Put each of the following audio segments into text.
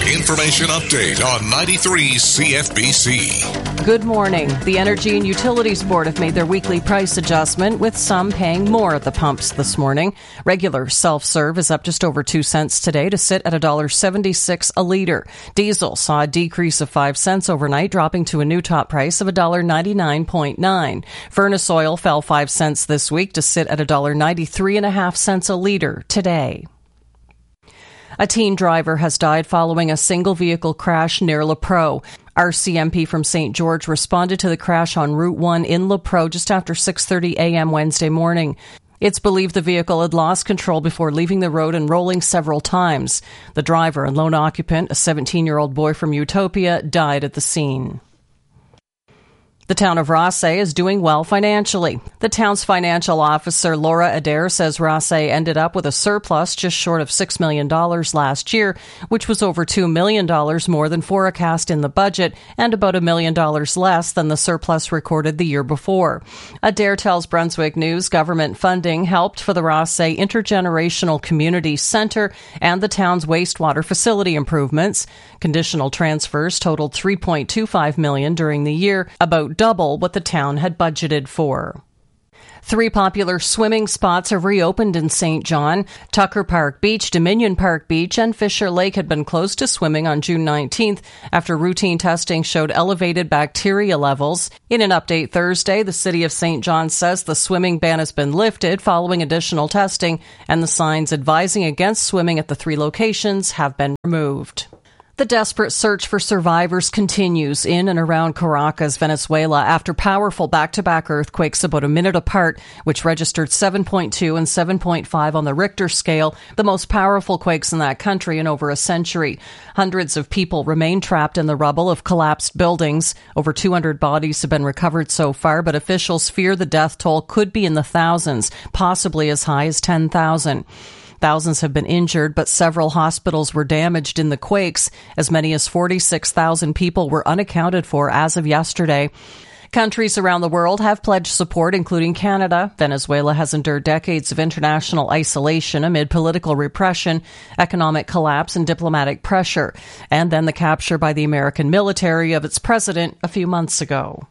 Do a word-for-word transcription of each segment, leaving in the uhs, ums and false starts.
Information update on ninety-three C F B C. Good morning. The Energy and Utilities Board have made their weekly price adjustment, with some paying more at the pumps this morning. Regular self-serve is up just over two cents today to sit at one dollar seventy-six a litre. Diesel saw a decrease of five cents overnight, dropping to a new top price of one dollar ninety-nine point nine. Furnace oil fell five cents this week to sit at one dollar ninety-three and a half cents a litre today. A teen driver has died following a single-vehicle crash near LaPro. R C M P from Saint George responded to the crash on Route one in LaPro just after six thirty a.m. Wednesday morning. It's believed the vehicle had lost control before leaving the road and rolling several times. The driver and lone occupant, a seventeen-year-old boy from Utopia, died at the scene. The town of Rothesay is doing well financially. The town's financial officer, Laura Adair, says Rothesay ended up with a surplus just short of six million dollars last year, which was over two million dollars more than forecast in the budget and about a million dollars less than the surplus recorded the year before. Adair tells Brunswick News government funding helped for the Rothesay Intergenerational Community Centre and the town's wastewater facility improvements. Conditional transfers totaled three point two five million dollars during the year, about double what the town had budgeted for. Three popular swimming spots have reopened in Saint John. Tucker Park Beach, Dominion Park Beach, and Fisher Lake had been closed to swimming on June nineteenth after routine testing showed elevated bacteria levels. In an update Thursday, the city of Saint John says the swimming ban has been lifted following additional testing, and the signs advising against swimming at the three locations have been removed. The desperate search for survivors continues in and around Caracas, Venezuela, after powerful back-to-back earthquakes about a minute apart, which registered seven point two and seven point five on the Richter scale, the most powerful quakes in that country in over a century. Hundreds of people remain trapped in the rubble of collapsed buildings. Over two hundred bodies have been recovered so far, but officials fear the death toll could be in the thousands, possibly as high as ten thousand. Thousands have been injured, but several hospitals were damaged in the quakes. As many as forty-six thousand people were unaccounted for as of yesterday. Countries around the world have pledged support, including Canada. Venezuela has endured decades of international isolation amid political repression, economic collapse, and diplomatic pressure, and then the capture by the American military of its president a few months ago.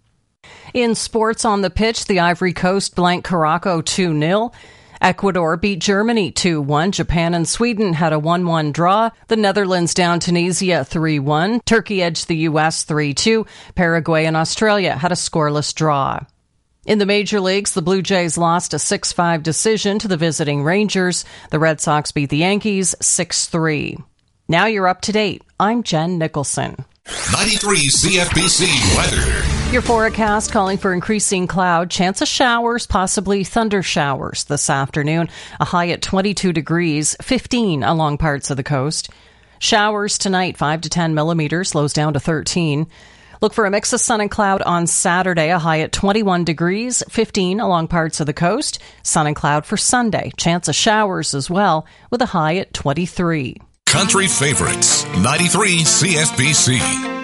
In sports on the pitch, the Ivory Coast blanked Morocco two nil. Ecuador beat Germany two one. Japan and Sweden had a one one draw. The Netherlands downed Tunisia three one. Turkey edged the U S three two. Paraguay and Australia had a scoreless draw. In the major leagues, the Blue Jays lost a six five decision to the visiting Rangers. The Red Sox beat the Yankees six three. Now you're up to date. I'm Jen Nicholson. ninety-three C F B C weather. Your forecast calling for increasing cloud, chance of showers, possibly thunder showers this afternoon. A high at twenty-two degrees, fifteen along parts of the coast. Showers tonight, five to ten millimeters, lows down to thirteen. Look for a mix of sun and cloud on Saturday, a high at twenty-one degrees, fifteen along parts of the coast. Sun and cloud for Sunday, chance of showers as well, with a high at twenty-three. Country favorites, ninety-three C F B C.